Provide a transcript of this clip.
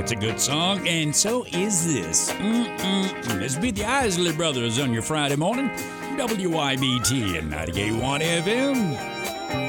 That's a good song, and so is this. This be the Isley Brothers on your Friday morning. WYBT and 98.1 FM.